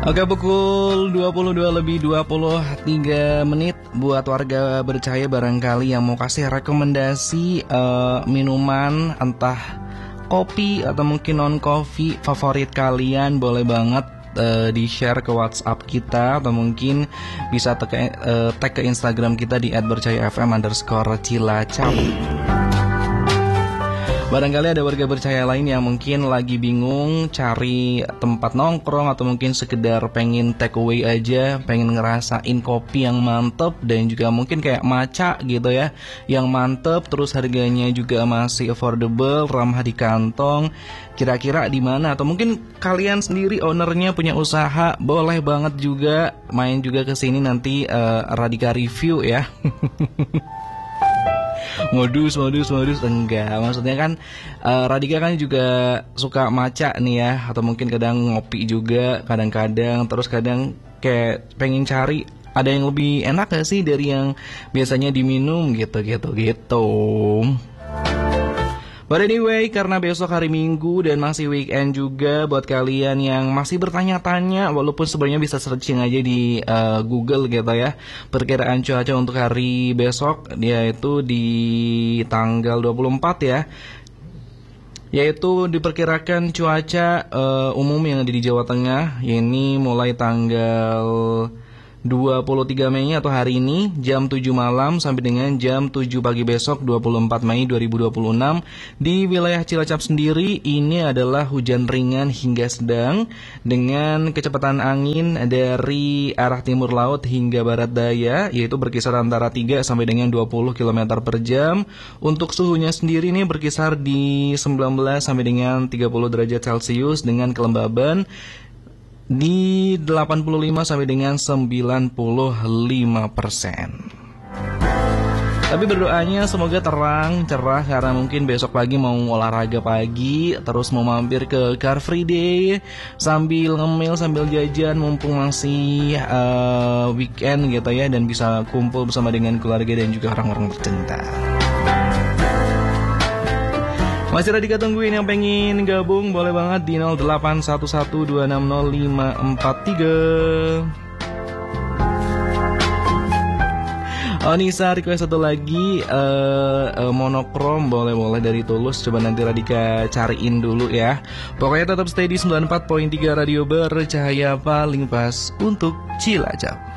Oke, pukul 22:23 buat warga bercahaya barangkali yang mau kasih rekomendasi minuman entah kopi atau mungkin non kopi favorit kalian, boleh banget di-share ke WhatsApp kita atau mungkin bisa tag ke Instagram kita di @bercahayafm_cilacap. Barangkali ada warga bercahaya lain yang mungkin lagi bingung cari tempat nongkrong atau mungkin sekedar pengen take away aja, pengen ngerasain kopi yang mantep dan juga mungkin kayak matcha gitu ya, yang mantep terus harganya juga masih affordable, ramah di kantong. Kira-kira di mana? Atau mungkin kalian sendiri ownernya punya usaha, boleh banget juga main juga ke sini nanti Radika review ya. Modus enggak, maksudnya kan Radika kan juga suka matcha nih ya, atau mungkin kadang ngopi juga kadang-kadang, terus kadang kayak pengen cari ada yang lebih enak gak sih dari yang biasanya diminum gitu. But anyway, karena besok hari Minggu dan masih weekend juga, buat kalian yang masih bertanya-tanya, walaupun sebenarnya bisa searching aja di Google gitu ya, perkiraan cuaca untuk hari besok, yaitu di tanggal 24 ya, yaitu diperkirakan cuaca umum yang ada di Jawa Tengah, ini mulai tanggal 23 Mei atau hari ini jam 7 malam sampai dengan jam 7 pagi besok 24 Mei 2026. Di wilayah Cilacap sendiri ini adalah hujan ringan hingga sedang dengan kecepatan angin dari arah timur laut hingga barat daya, yaitu berkisar antara 3 sampai dengan 20 km per jam. Untuk suhunya sendiri ini berkisar di 19 sampai dengan 30 derajat Celcius dengan kelembaban di 85 sampai dengan 95%. Tapi berdoanya semoga terang, cerah, karena mungkin besok pagi mau olahraga pagi, terus mau mampir ke Car Free Day sambil ngemil, sambil jajan, mumpung masih weekend gitu ya, dan bisa kumpul bersama dengan keluarga dan juga orang-orang tercinta. Masih Radika tungguin yang pengen gabung, boleh banget di 0811260543. Oh, Nisa request satu lagi monokrom, boleh dari Tulus, coba nanti Radika cariin dulu ya. Pokoknya tetap stay di 94.3 Radio Bercahaya, paling pas untuk Cilacap.